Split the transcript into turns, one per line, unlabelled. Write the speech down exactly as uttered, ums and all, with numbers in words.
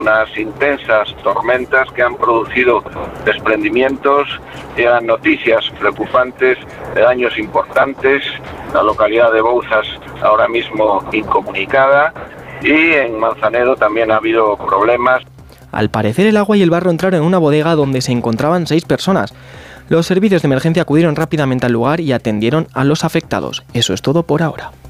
Unas intensas tormentas que han producido desprendimientos, llegan noticias preocupantes de daños importantes. La localidad de Bouzas ahora mismo incomunicada y en Manzanedo también ha habido problemas.
Al parecer el agua y el barro entraron en una bodega donde se encontraban seis personas. Los servicios de emergencia acudieron rápidamente al lugar y atendieron a los afectados. Eso es todo por ahora.